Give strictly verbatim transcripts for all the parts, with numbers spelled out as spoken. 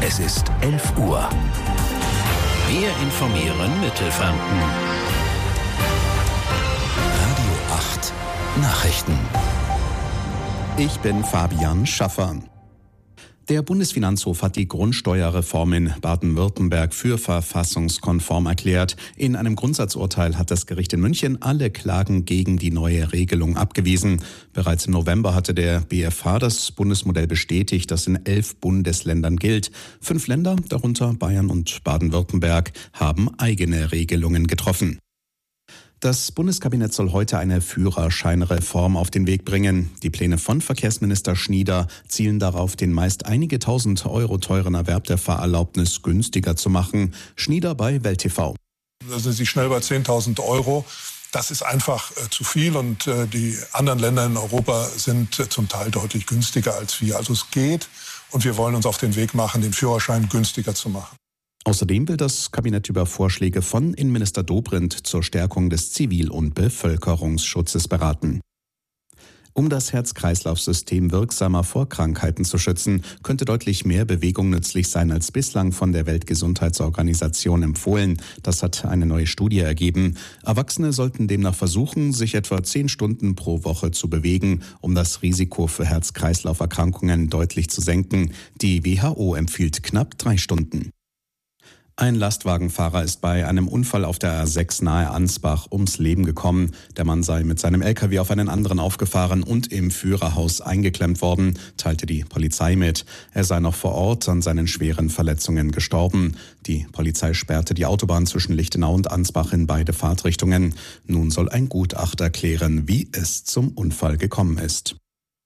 Es ist elf Uhr. Wir informieren Mittelfranken. Radio acht Nachrichten. Ich bin Fabian Schaffer. Der Bundesfinanzhof hat die Grundsteuerreform in Baden-Württemberg für verfassungskonform erklärt. In einem Grundsatzurteil hat das Gericht in München alle Klagen gegen die neue Regelung abgewiesen. Bereits im November hatte der B F H das Bundesmodell bestätigt, das in elf Bundesländern gilt. Fünf Länder, darunter Bayern und Baden-Württemberg, haben eigene Regelungen getroffen. Das Bundeskabinett soll heute eine Führerscheinreform auf den Weg bringen. Die Pläne von Verkehrsminister Schnieder zielen darauf, den meist einige tausend Euro teuren Erwerb der Fahrerlaubnis günstiger zu machen. Schnieder bei Welt T V. Da sind Sie schnell bei zehntausend Euro. Das ist einfach äh, zu viel und äh, die anderen Länder in Europa sind äh, zum Teil deutlich günstiger als wir. Also es geht und wir wollen uns auf den Weg machen, den Führerschein günstiger zu machen. Außerdem will das Kabinett über Vorschläge von Innenminister Dobrindt zur Stärkung des Zivil- und Bevölkerungsschutzes beraten. Um das Herz-Kreislauf-System wirksamer vor Krankheiten zu schützen, könnte deutlich mehr Bewegung nützlich sein als bislang von der Weltgesundheitsorganisation empfohlen. Das hat eine neue Studie ergeben. Erwachsene sollten demnach versuchen, sich etwa zehn Stunden pro Woche zu bewegen, um das Risiko für Herz-Kreislauf-Erkrankungen deutlich zu senken. Die W H O empfiehlt knapp drei Stunden. Ein Lastwagenfahrer ist bei einem Unfall auf der A sechs nahe Ansbach ums Leben gekommen. Der Mann sei mit seinem L K W auf einen anderen aufgefahren und im Führerhaus eingeklemmt worden, teilte die Polizei mit. Er sei noch vor Ort an seinen schweren Verletzungen gestorben. Die Polizei sperrte die Autobahn zwischen Lichtenau und Ansbach in beide Fahrtrichtungen. Nun soll ein Gutachter klären, wie es zum Unfall gekommen ist.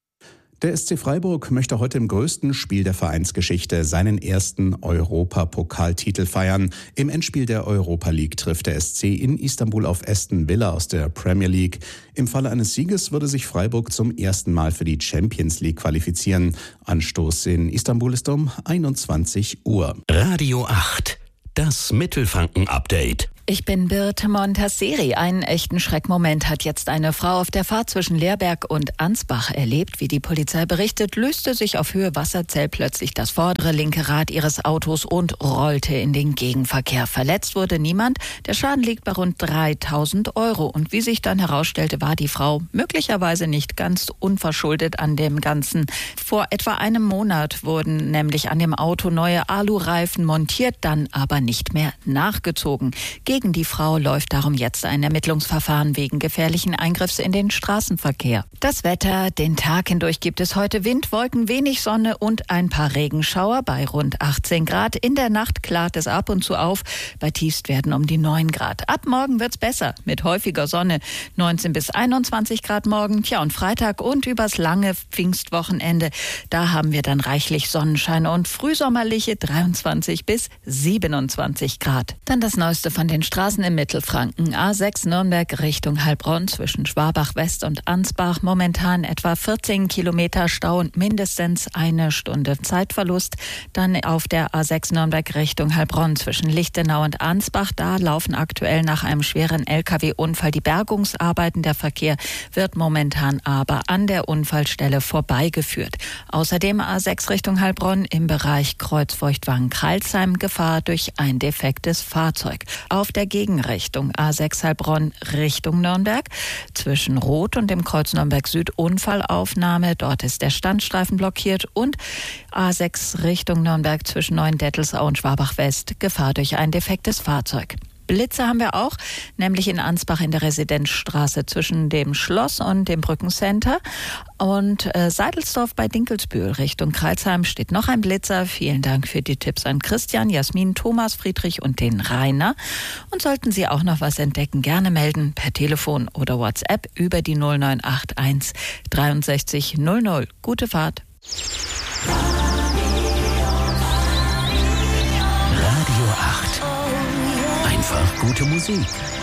Der S C Freiburg möchte heute im größten Spiel der Vereinsgeschichte seinen ersten Europapokaltitel feiern. Im Endspiel der Europa League trifft der S C in Istanbul auf Aston Villa aus der Premier League. Im Falle eines Sieges würde sich Freiburg zum ersten Mal für die Champions League qualifizieren. Anstoß in Istanbul ist um einundzwanzig Uhr. Radio acht, das Mittelfranken-Update. Ich bin Birte Montasseri. Einen echten Schreckmoment hat jetzt eine Frau auf der Fahrt zwischen Leerberg und Ansbach erlebt. Wie die Polizei berichtet, löste sich auf Höhe Wasserzell plötzlich das vordere linke Rad ihres Autos und rollte in den Gegenverkehr. Verletzt wurde niemand. Der Schaden liegt bei rund dreitausend Euro. Und wie sich dann herausstellte, war die Frau möglicherweise nicht ganz unverschuldet an dem Ganzen. Vor etwa einem Monat wurden nämlich an dem Auto neue Alureifen montiert, dann aber nicht mehr nachgezogen. Gegen die Frau läuft darum jetzt ein Ermittlungsverfahren wegen gefährlichen Eingriffs in den Straßenverkehr. Das Wetter: Den Tag hindurch gibt es heute Wind, Wolken, wenig Sonne und ein paar Regenschauer bei rund achtzehn Grad. In der Nacht klart es ab und zu auf. Bei Tiefstwerten um die neun Grad. Ab morgen wird's besser mit häufiger Sonne. neunzehn bis einundzwanzig Grad morgen. Tja, und Freitag und übers lange Pfingstwochenende, da haben wir dann reichlich Sonnenschein und frühsommerliche dreiundzwanzig bis siebenundzwanzig Grad. Dann das Neueste von den Straßen im Mittelfranken. A sechs Nürnberg Richtung Heilbronn zwischen Schwabach West und Ansbach. Momentan etwa vierzehn Kilometer Stau und mindestens eine Stunde Zeitverlust. Dann auf der A sechs Nürnberg Richtung Heilbronn zwischen Lichtenau und Ansbach. Da laufen aktuell nach einem schweren L K W-Unfall die Bergungsarbeiten. Der Verkehr wird momentan aber an der Unfallstelle vorbeigeführt. Außerdem A sechs Richtung Heilbronn im Bereich Kreuzfeuchtwangen-Kralsheim. Gefahr durch ein defektes Fahrzeug. Auf der Gegenrichtung A sechs Heilbronn Richtung Nürnberg zwischen Roth und dem Kreuz Nürnberg Süd Unfallaufnahme. Dort ist der Standstreifen blockiert und A sechs Richtung Nürnberg zwischen Neuendettelsau und Schwabach West. Gefahr durch ein defektes Fahrzeug. Blitze haben wir auch, nämlich in Ansbach in der Residenzstraße zwischen dem Schloss und dem Brückencenter. Und äh, Seidelsdorf bei Dinkelsbühl Richtung Kralsheim steht noch ein Blitzer. Vielen Dank für die Tipps an Christian, Jasmin, Thomas, Friedrich und den Rainer. Und sollten Sie auch noch was entdecken, gerne melden per Telefon oder WhatsApp über die null neun acht eins dreiundsechzig null null. Gute Fahrt. Radio acht. Einfach gute Musik.